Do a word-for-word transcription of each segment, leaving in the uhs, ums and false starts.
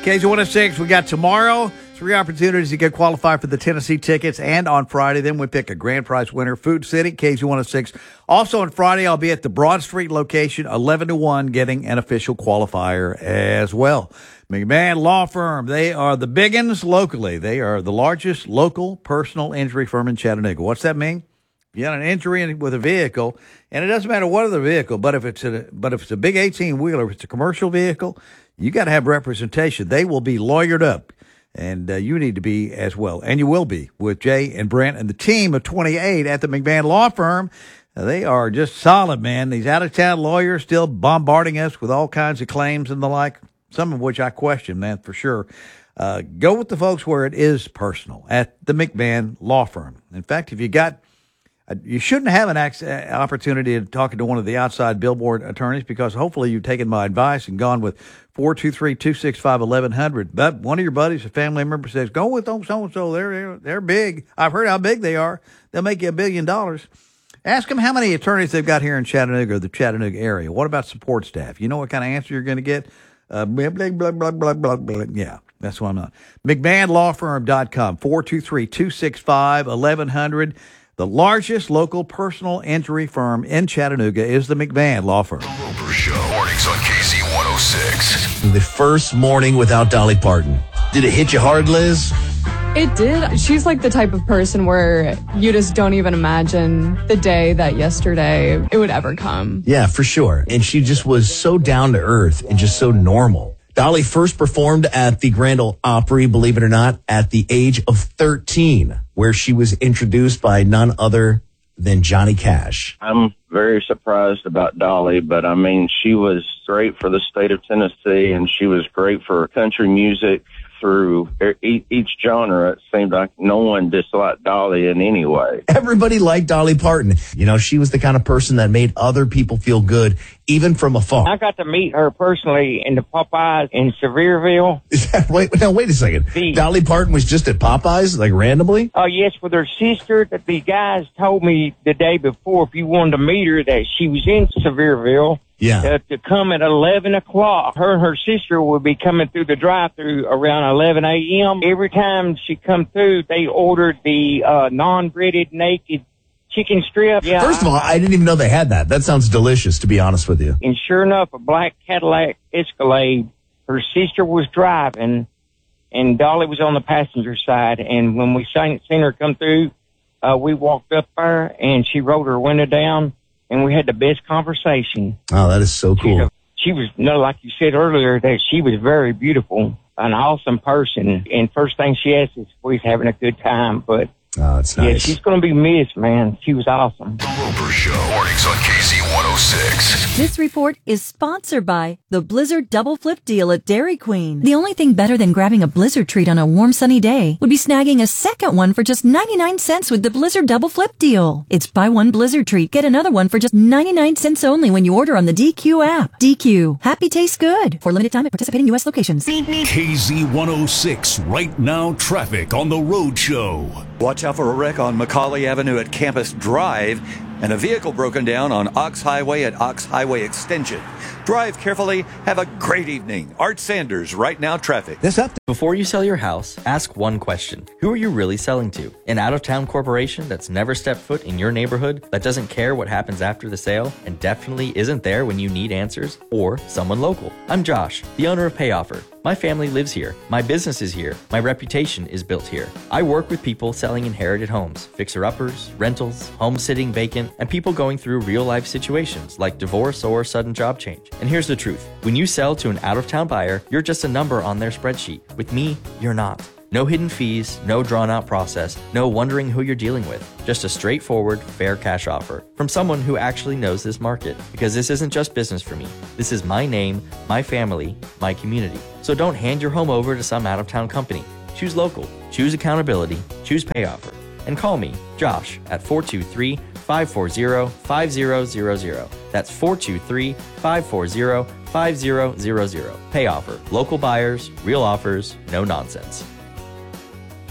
K Z one oh six, we got tomorrow three opportunities to get qualified for the Tennessee tickets, and on Friday, then we pick a grand prize winner, Food City, K Z one oh six. Also on Friday, I'll be at the Broad Street location, eleven to one, getting an official qualifier as well. McMahon Law Firm, they are the big uns locally. They are the largest local personal injury firm in Chattanooga. What's that mean? If you had an injury with a vehicle, and it doesn't matter what other vehicle, but if it's a, but if it's a big eighteen-wheeler, if it's a commercial vehicle, you got to have representation. They will be lawyered up, and uh, you need to be as well. And you will be with Jay and Brent and the team of twenty-eight at the McMahon Law Firm. Uh, they are just solid, man. These out-of-town lawyers still bombarding us with all kinds of claims and the like, some of which I question, man, for sure. Uh, go with the folks where it is personal at the McMahon Law Firm. In fact, if you got You shouldn't have an opportunity of talking to one of the outside billboard attorneys, because hopefully you've taken my advice and gone with four two three, two six five, eleven hundred. But one of your buddies, a family member, says, go with so-and-so. They're, they're, they're big. I've heard how big they are. They'll make you a billion dollars. Ask them how many attorneys they've got here in Chattanooga or the Chattanooga area. What about support staff? You know what kind of answer you're going to get? Uh, blah, blah, blah, blah, blah, blah, blah. Yeah, that's what I'm on. McMahon Law Firm dot com, four two three, two six five, eleven hundred. The largest local personal injury firm in Chattanooga is the McMahon Law Firm. The Roper Show, mornings on K Z one oh six. The first morning without Dolly Parton. Did it hit you hard, Liz? It did. She's like the type of person where you just don't even imagine the day that yesterday it would ever come. Yeah, for sure. And she just was so down to earth and just so normal. Dolly first performed at the Grand Ole Opry, believe it or not, at the age of thirteen, where she was introduced by none other than Johnny Cash. I'm very surprised about Dolly, but I mean, she was great for the state of Tennessee, and she was great for country music through each genre. It seemed like no one disliked Dolly in any way. Everybody liked Dolly Parton. You know, she was the kind of person that made other people feel good, even from afar. I got to meet her personally in the Popeyes in Sevierville. Is that, wait, no, wait a second. The, Dolly Parton was just at Popeyes, like randomly? Oh, uh, yes, with her sister. That the guys told me the day before, if you wanted to meet her, that she was in Sevierville. Yeah. Uh, to come at eleven o'clock. Her and her sister would be coming through the drive-thru around eleven a.m. Every time she come through, they ordered the uh, non-breaded naked chicken strip. Yeah, First of all, I didn't even know they had that. That sounds delicious, to be honest with you. And sure enough, a black Cadillac Escalade. Her sister was driving, and Dolly was on the passenger side. And when we seen, seen her come through, uh, we walked up there, and she rolled her window down. And we had the best conversation. Oh, that is so cool. She was, you know, like you said earlier, that she was very beautiful, an awesome person. And first thing she asked is if we was having a good time. But oh, it's nice. Yeah, she's going to be missed, man. She was awesome. The Roper Show, mornings on K Z one oh six. This report is sponsored by the Blizzard Double Flip Deal at Dairy Queen. The only thing better than grabbing a Blizzard treat on a warm, sunny day would be snagging a second one for just ninety-nine cents with the Blizzard Double Flip Deal. It's buy one Blizzard treat, get another one for just ninety-nine cents only when you order on the D Q app. D Q. Happy tastes good. For limited time at participating U S locations. K Z one oh six, right now traffic on the Road Show. Watch out for a wreck on Macaulay Avenue at Campus Drive and a vehicle broken down on Ox Highway at Ox Highway Extension. Drive carefully. Have a great evening. Art Sanders, Right Now Traffic. This up. Before you sell your house, ask one question. Who are you really selling to? An out-of-town corporation that's never stepped foot in your neighborhood, that doesn't care what happens after the sale, and definitely isn't there when you need answers? Or someone local? I'm Josh, the owner of PayOffer. My family lives here. My business is here. My reputation is built here. I work with people selling inherited homes, fixer-uppers, rentals, home sitting vacant, and people going through real-life situations like divorce or sudden job change. And here's the truth. When you sell to an out-of-town buyer, you're just a number on their spreadsheet. With me, you're not. No hidden fees, no drawn-out process, no wondering who you're dealing with. Just a straightforward, fair cash offer from someone who actually knows this market. Because this isn't just business for me. This is my name, my family, my community. So don't hand your home over to some out-of-town company. Choose local, choose accountability, choose PayOffer. And call me, Josh, at four two three, five four zero, five zero zero zero. That's four two three, five four zero, five zero zero zero. PayOffer. Local buyers, real offers, no nonsense.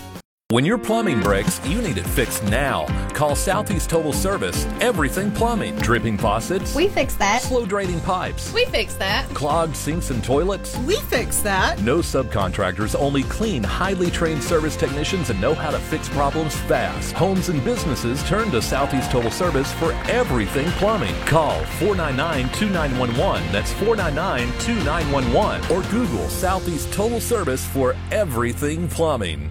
When your plumbing breaks, you need it fixed now. Call Southeast Total Service. Everything plumbing. Dripping faucets. We fix that. Slow draining pipes. We fix that. Clogged sinks and toilets. We fix that. No subcontractors, only clean, highly trained service technicians and know how to fix problems fast. Homes and businesses turn to Southeast Total Service for everything plumbing. Call four nine nine, two nine one one. That's four nine nine, two nine one one. Or Google Southeast Total Service for everything plumbing.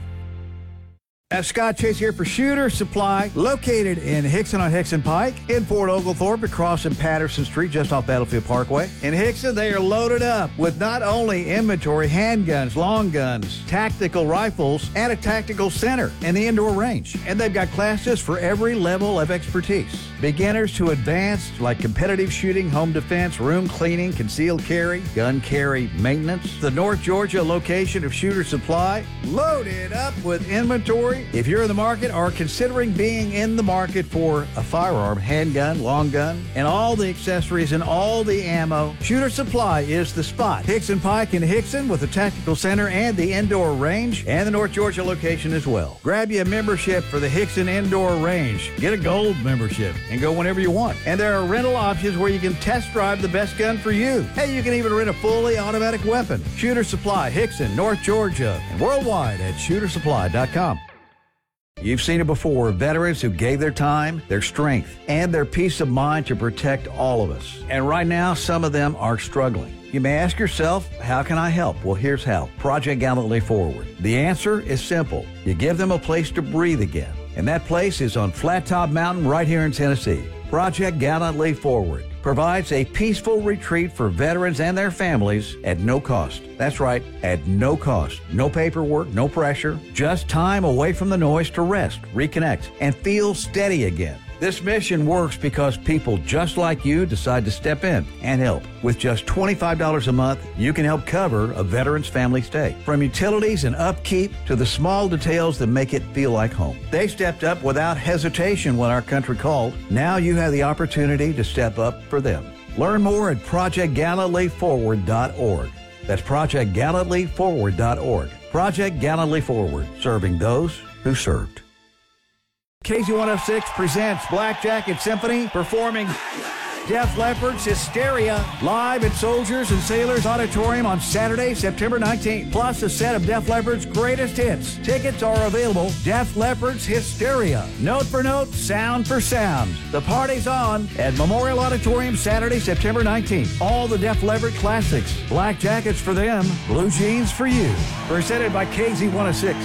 Uh, Scott Chase here for Shooter Supply, located in Hickson on Hickson Pike, in Fort Oglethorpe, across in Patterson Street, just off Battlefield Parkway. In Hickson, they are loaded up with not only inventory, handguns, long guns, tactical rifles, and a tactical center and the indoor range. And they've got classes for every level of expertise. Beginners to advanced, like competitive shooting, home defense, room cleaning, concealed carry, gun carry maintenance. The North Georgia location of Shooter Supply, loaded up with inventory. If you're in the market or considering being in the market for a firearm, handgun, long gun, and all the accessories and all the ammo, Shooter Supply is the spot. Hickson Pike in Hickson with the tactical center and the indoor range, and the North Georgia location as well. Grab you a membership for the Hickson Indoor Range. Get a gold membership and go whenever you want. And there are rental options where you can test drive the best gun for you. Hey, you can even rent a fully automatic weapon. Shooter Supply, Hickson, North Georgia, and worldwide at shooter supply dot com. You've seen it before, veterans who gave their time, their strength, and their peace of mind to protect all of us. And right now, some of them are struggling. You may ask yourself, how can I help? Well, here's how. Project Gallantly Forward. The answer is simple. You give them a place to breathe again. And that place is on Flat Top Mountain right here in Tennessee. Project Gallantly Forward provides a peaceful retreat for veterans and their families at no cost. That's right, at no cost. No paperwork, no pressure, just time away from the noise to rest, reconnect, and feel steady again. This mission works because people just like you decide to step in and help. With just twenty-five dollars a month, you can help cover a veteran's family stay. From utilities and upkeep to the small details that make it feel like home. They stepped up without hesitation when our country called. Now you have the opportunity to step up for them. Learn more at project gallantly forward dot org. That's project gallantly forward dot org. Project Gallantly Forward, serving those who served. K Z one oh six presents Black Jacket Symphony performing Def Leppard's Hysteria live at Soldiers and Sailors Auditorium on Saturday, September nineteenth. Plus a set of Def Leppard's greatest hits. Tickets are available. Def Leppard's Hysteria. Note for note, sound for sound. The party's on at Memorial Auditorium Saturday, September nineteenth. All the Def Leppard classics. Black jackets for them, blue jeans for you. Presented by K Z one oh six.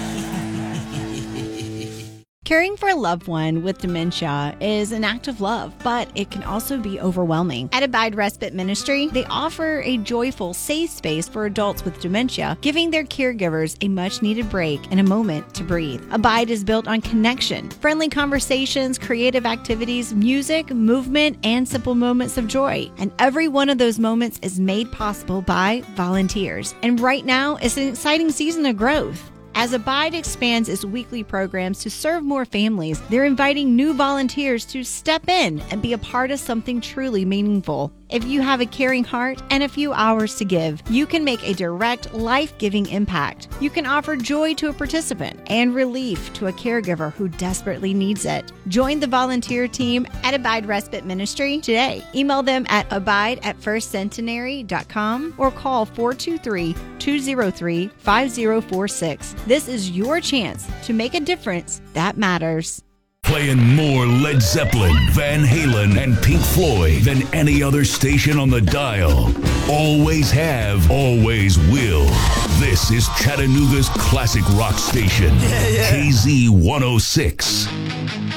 Caring for a loved one with dementia is an act of love, but it can also be overwhelming. At Abide Respite Ministry, they offer a joyful, safe space for adults with dementia, giving their caregivers a much-needed break and a moment to breathe. Abide is built on connection, friendly conversations, creative activities, music, movement, and simple moments of joy. And every one of those moments is made possible by volunteers. And right now is an exciting season of growth. As Abide expands its weekly programs to serve more families, they're inviting new volunteers to step in and be a part of something truly meaningful. If you have a caring heart and a few hours to give, you can make a direct, life-giving impact. You can offer joy to a participant and relief to a caregiver who desperately needs it. Join the volunteer team at Abide Respite Ministry today. Email them at abide at first centenary dot com or call four two three, two oh three, five oh four six. This is your chance to make a difference that matters. Playing more Led Zeppelin, Van Halen, and Pink Floyd than any other station on the dial. Always have, always will. This is Chattanooga's classic rock station, yeah, yeah. K Z one oh six.